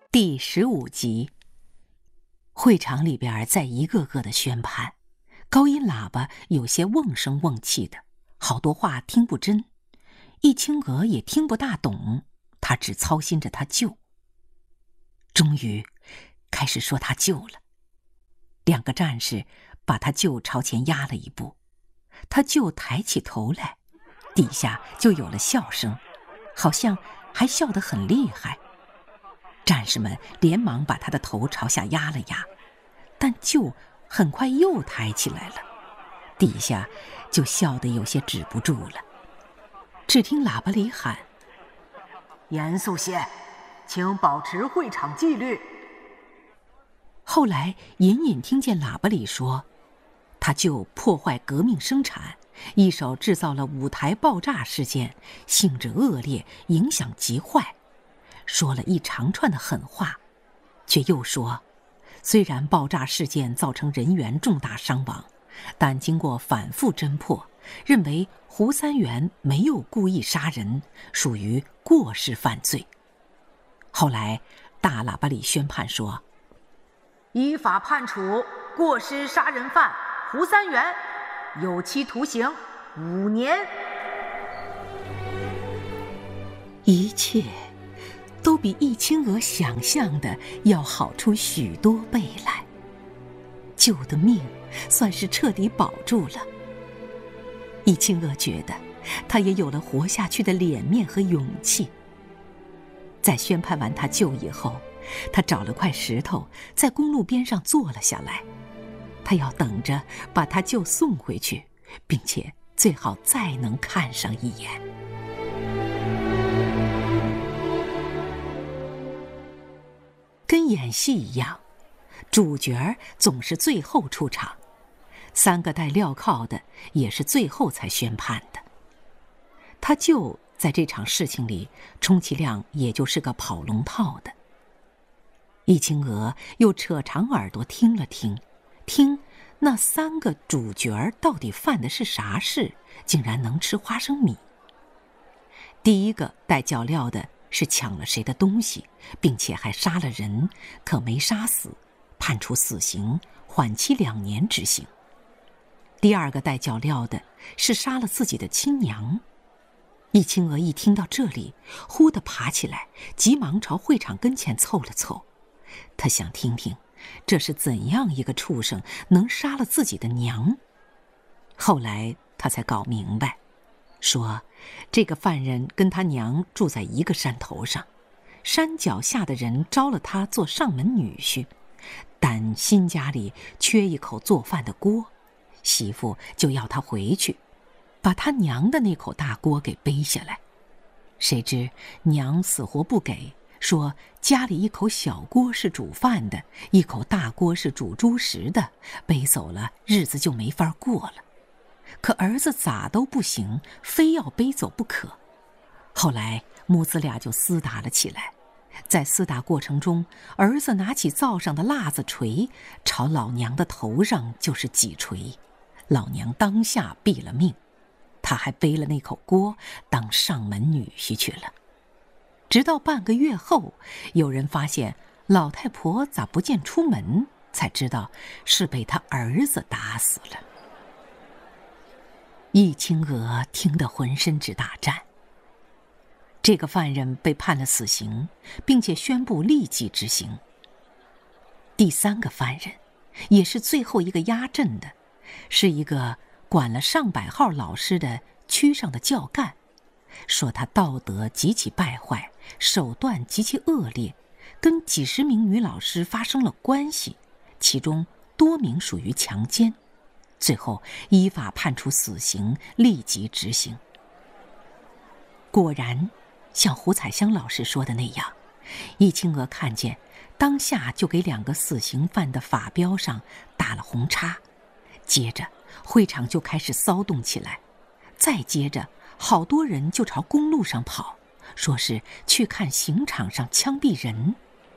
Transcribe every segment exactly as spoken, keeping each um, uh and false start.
第十五集。会场里边在一个个的宣判，高音喇叭有些瓮声瓮气的，好多话听不真。易清娥也听不大懂，他只操心着他舅。终于开始说他舅了，两个战士把他舅朝前压了一步，他舅抬起头来，底下就有了笑声，好像还笑得很厉害。战士们连忙把他的头朝下压了压，但舅很快又抬起来了，底下就笑得有些止不住了。只听喇叭里喊：“ 严肃些，请保持会场纪律。” 后来隐隐听见喇叭里说，他舅破坏革命生产，一手制造了舞台爆炸事件，性质恶劣，影响极坏，说了一长串的狠话，却又说，虽然爆炸事件造成人员重大伤亡，但经过反复侦破，认为胡三元没有故意杀人，属于过失犯罪。后来大喇叭里宣判说， 依法判处过失杀人犯胡三元有期徒刑五年。 一切都比易清娥想象的要好出许多倍来，舅的命算是彻底保住了。易清娥觉得他也有了活下去的脸面和勇气。在宣判完他舅以后，他找了块石头在公路边上坐了下来，他要等着把他舅送回去，并且最好再能看上一眼。跟演戏一样，主角总是最后出场，三个带镣铐的也是最后才宣判的。他舅在这场事情里充其量也就是个跑龙套的。易清娥又扯长耳朵听了听，听那三个主角到底犯的是啥事，竟然能吃花生米。第一个带脚镣的是抢了谁的东西，并且还杀了人，可没杀死，判处死刑，缓期两年执行。第二个带脚镣的是杀了自己的亲娘。易清娥一听到这里，忽地爬起来，急忙朝会场跟前凑了凑。他想听听这是怎样一个畜生能杀了自己的娘。后来他才搞明白，说这个犯人跟他娘住在一个山头上，山脚下的人招了他做上门女婿，但新家里缺一口做饭的锅，媳妇就要他回去，把他娘的那口大锅给背下来。谁知娘死活不给，说家里一口小锅是煮饭的，一口大锅是煮猪食的，背走了日子就没法过了。可儿子咋都不行，非要背走不可。后来母子俩就厮打了起来，在厮打过程中，儿子拿起灶上的蜡子锤，朝老娘的头上就是几锤，老娘当下毙了命，他还背了那口锅当上门女婿去了。直到半个月后，有人发现老太婆咋不见出门，才知道是被他儿子打死了。易清娥听得浑身直打颤。这个犯人被判了死刑，并且宣布立即执行。第三个犯人，也是最后一个压阵的，是一个管了上百号老师的区上的教干，说他道德极其败坏，手段极其恶劣，跟几十名女老师发生了关系，其中多名属于强奸，最后依法判处死刑，立即执行。果然像胡彩香老师说的那样，易清娥看见当下就给两个死刑犯的法标上打了红叉，接着会场就开始骚动起来，再接着好多人就朝公路上跑，说是去看刑场上枪毙人。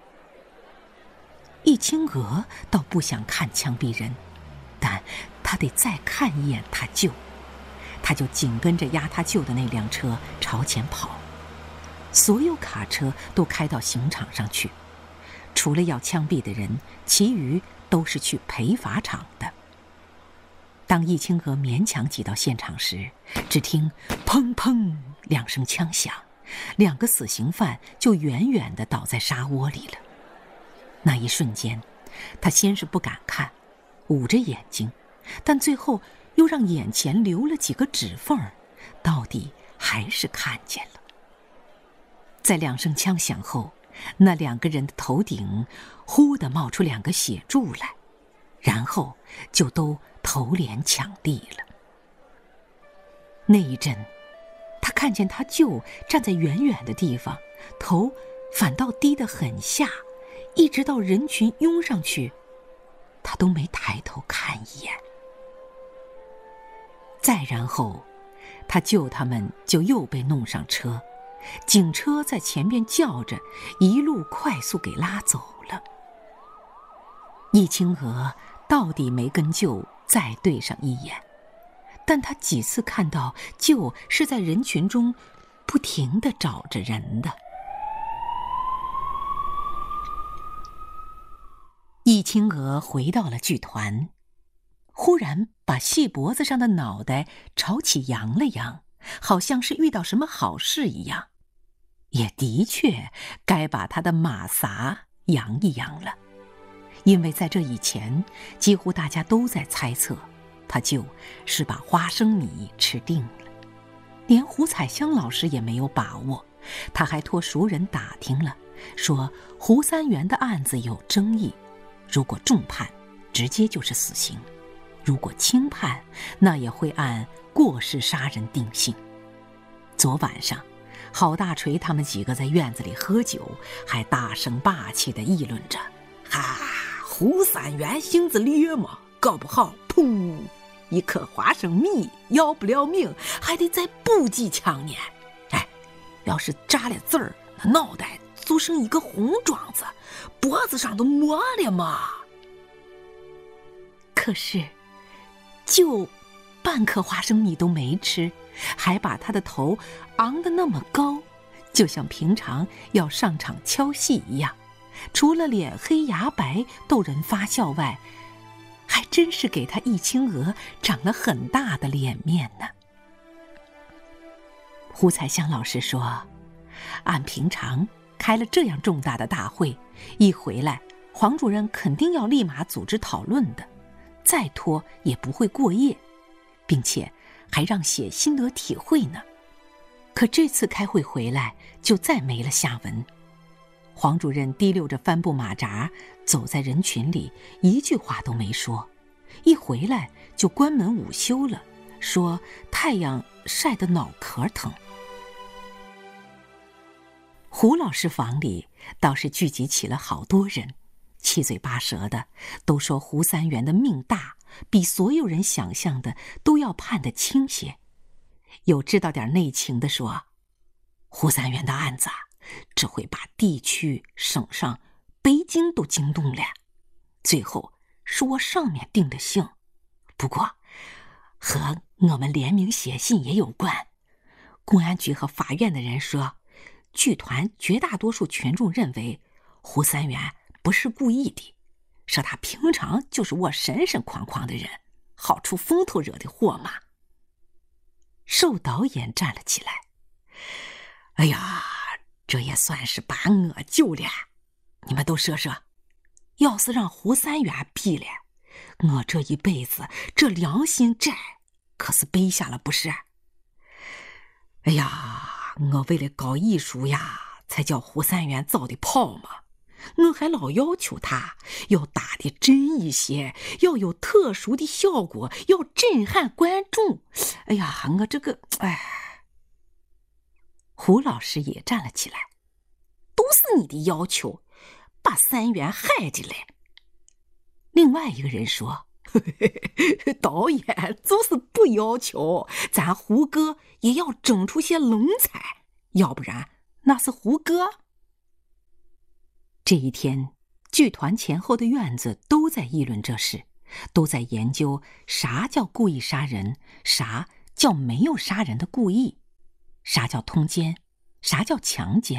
易清娥倒不想看枪毙人，但他得再看一眼他舅，他就紧跟着押他舅的那辆车朝前跑。所有卡车都开到刑场上去， 除了要枪毙的人，其余都是去陪法场的。当易清娥勉强挤到现场时，只听砰砰两声枪响，两个死刑犯就远远地倒在沙窝里了。那一瞬间，他先是不敢看，捂着眼睛，但最后又让眼前留了几个指缝，到底还是看见了。在两声枪响后，那两个人的头顶忽地冒出两个血柱来，然后就都头脸抢地了。那一阵，他看见他舅站在远远的地方，头反倒低得很下，一直到人群拥上去，他都没抬头看一眼。再然后，他舅他们就又被弄上车，警车在前边叫着，一路快速给拉走了。易清娥到底没跟舅再对上一眼，但他几次看到舅是在人群中不停地找着人的。易清娥回到了剧团，忽然把细脖子上的脑袋朝起扬了扬，好像是遇到什么好事一样。也的确该把他的马撒扬一扬了，因为在这以前，几乎大家都在猜测，他就是把花生米吃定了。连胡彩香老师也没有把握，他还托熟人打听了，说胡三元的案子有争议，如果重判，直接就是死刑；如果轻判，那也会按过失杀人定性。昨晚上，郝大锤他们几个在院子里喝酒，还大声霸气地议论着：“哈，胡三元性子烈嘛，搞不好，砰，一颗花生米要不了命，还得再补几枪呢。哎，要是扎了字儿，那脑袋就剩一个红状子，脖子上都没了嘛。”可是，就半颗花生米都没吃，还把他的头昂得那么高，就像平常要上场敲戏一样，除了脸黑牙白逗人发笑外，还真是给他易清娥长了很大的脸面呢。胡彩香老师说，按平常开了这样重大的大会，一回来黄主任肯定要立马组织讨论的，再拖也不会过夜，并且还让写心得体会呢。可这次开会回来就再没了下文。黄主任提溜着帆布马扎走在人群里，一句话都没说，一回来就关门午休了，说太阳晒得脑壳疼。胡老师房里倒是聚集起了好多人，七嘴八舌的都说胡三元的命大，比所有人想象的都要判得轻些。有知道点内情的说，胡三元的案子啊，这会把地区、省上、北京都惊动了。最后是我上面定的性，不过和我们联名写信也有关。公安局和法院的人说，剧团绝大多数群众认为胡三元不是故意的，说他平常就是我神神框框的人，好出风头惹的祸嘛。寿导演站了起来，哎呀，这也算是把我救了。你们都说说，要是让胡三元毙了，我这一辈子这良心债可是背下了不是？哎呀，我为了搞艺术呀，才叫胡三元造的炮嘛。我还老要求他要打得真一些，要有特殊的效果，要震撼观众。哎呀，我这个哎，胡老师也站了起来，都是你的要求，把三元害的嘞。另外一个人说，导演就是不要求咱胡歌也要整出些龙彩，要不然那是胡歌。这一天，剧团前后的院子都在议论这事，都在研究啥叫故意杀人，啥叫没有杀人的故意，啥叫通奸，啥叫强奸，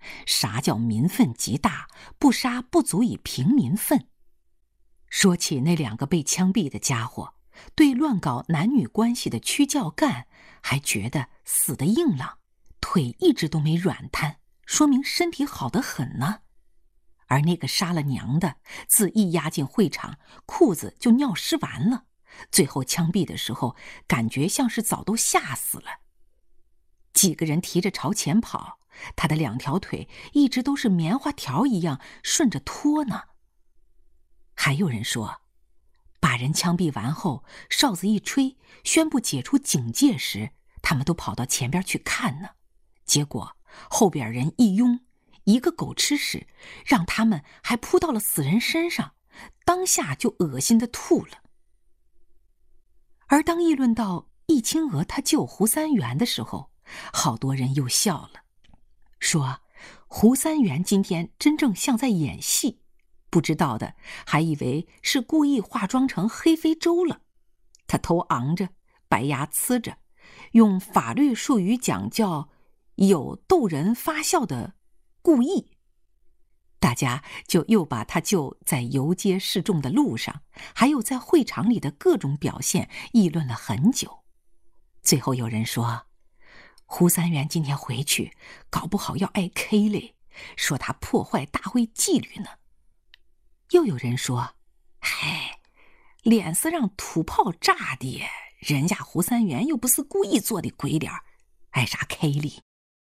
啥叫民愤极大，不杀不足以平民愤。说起那两个被枪毙的家伙，对乱搞男女关系的区教干还觉得死得硬朗，腿一直都没软瘫，说明身体好得很呢。而那个杀了娘的，自一押进会场，裤子就尿湿完了，最后枪毙的时候，感觉像是早都吓死了。几个人提着朝前跑，他的两条腿一直都是棉花条一样顺着拖呢。还有人说，把人枪毙完后，哨子一吹，宣布解除警戒时，他们都跑到前边去看呢。结果后边人一拥，一个狗吃屎，让他们还扑到了死人身上，当下就恶心的吐了。而当议论到易清娥他救胡三元的时候，好多人又笑了，说胡三元今天真正像在演戏，不知道的还以为是故意化妆成黑非洲了。他头昂着，白牙呲着，用法律术语讲叫有逗人发笑的故意。大家就又把他就在游街示众的路上，还有在会场里的各种表现议论了很久。最后有人说，胡三元今天回去搞不好要挨 K 嘞，说他破坏大会纪律呢。又有人说，嗨，脸色让土炮炸的，人家胡三元又不是故意做的鬼脸，挨啥 K 哩。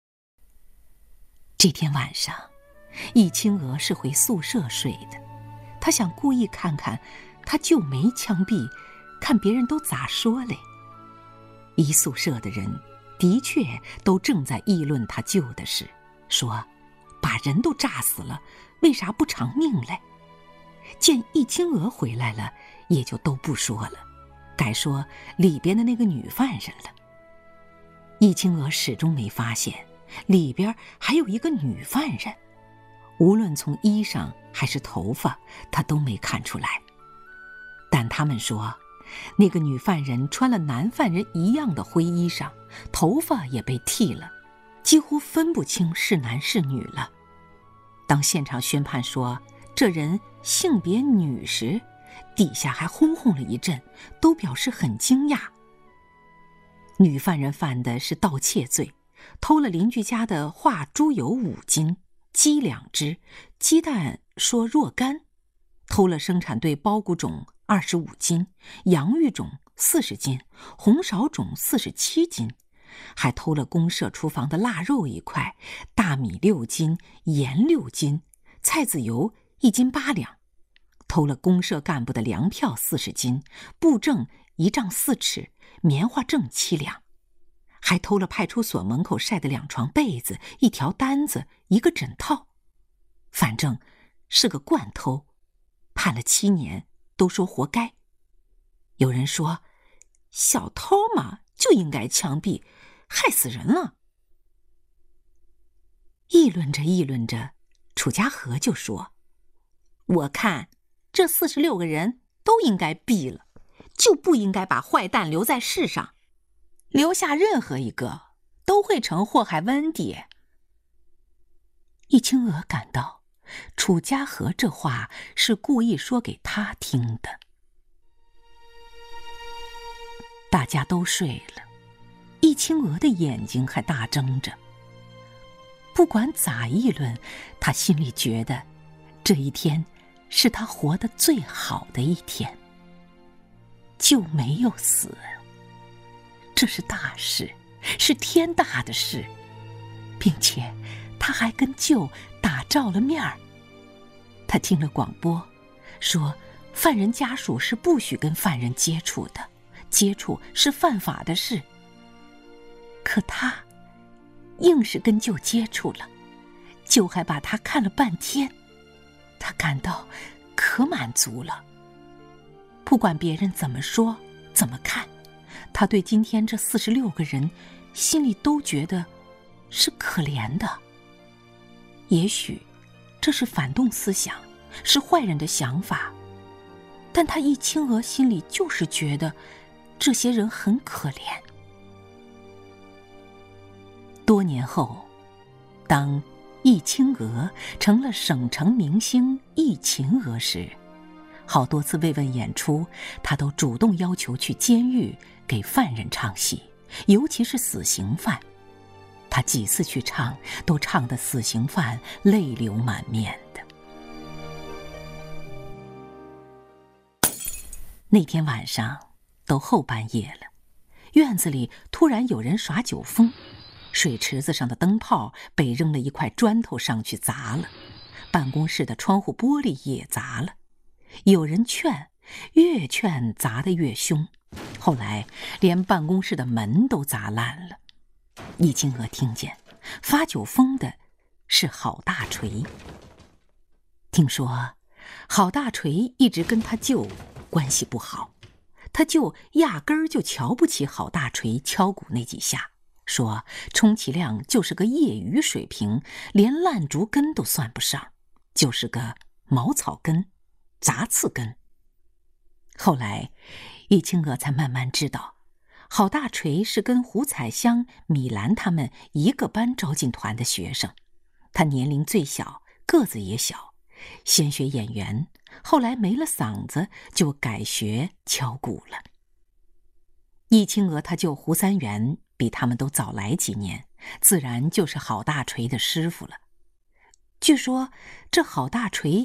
这天晚上，易清娥是回宿舍睡的，她想故意看看她舅没枪毙，看别人都咋说嘞。一宿舍的人的确都正在议论他舅的事，说把人都炸死了，为啥不偿命嘞？见易清娥回来了，也就都不说了，改说里边的那个女犯人了。易清娥始终没发现里边还有一个女犯人，无论从衣裳还是头发，她都没看出来。但他们说，那个女犯人穿了男犯人一样的灰衣裳，头发也被剃了，几乎分不清是男是女了。当现场宣判说这人性别女时，底下还轰轰了一阵，都表示很惊讶。女犯人犯的是盗窃罪，偷了邻居家的化猪油五斤，鸡两只，鸡蛋说若干，偷了生产队包谷种二十五斤，洋芋种四十斤，红苕种四十七斤，还偷了公社厨房的腊肉一块，大米六斤，盐六斤，菜籽油一斤八两，偷了公社干部的粮票四十斤，布政一丈四尺，棉花证七两，还偷了派出所门口晒的两床被子，一条单子，一个枕套，反正是个惯偷，判了七年，都说活该。有人说，小偷嘛就应该枪毙，害死人了。议论着议论着，楚家河就说，我看这四十六个人都应该毙了，就不应该把坏蛋留在世上，留下任何一个都会成祸害温的。易清娥感到楚家河这话是故意说给他听的。大家都睡了，易清娥的眼睛还大睁着。不管咋议论，他心里觉得这一天是他活得最好的一天。就没有死，这是大事，是天大的事，并且他还跟舅打照了面儿。他听了广播，说犯人家属是不许跟犯人接触的，接触是犯法的事。可他硬是跟舅接触了，舅还把他看了半天，他感到可满足了。不管别人怎么说怎么看，他对今天这四十六个人心里都觉得是可怜的。也许这是反动思想，是坏人的想法，但他易清娥心里就是觉得这些人很可怜。多年后，当易清娥成了省城明星易秦娥时，好多次慰问演出，她都主动要求去监狱给犯人唱戏，尤其是死刑犯。她几次去唱，都唱得死刑犯泪流满面的。那天晚上都后半夜了，院子里突然有人耍酒疯，水池子上的灯泡被扔了一块砖头上去砸了，办公室的窗户玻璃也砸了。有人劝，越劝砸得越凶，后来连办公室的门都砸烂了。易清娥听见发酒疯的是郝大锤。听说郝大锤一直跟他舅关系不好，他舅压根儿就瞧不起郝大锤敲鼓那几下，说充其量就是个业余水平，连烂竹根都算不上，就是个茅草根、杂刺根。后来易清娥才慢慢知道，郝大锤是跟胡彩香、米兰他们一个班招进团的学生，他年龄最小，个子也小，先学演员，后来没了嗓子就改学敲鼓了。易清娥他舅胡三元比他们都早来几年，自然就是郝大锤的师傅了。据说这郝大锤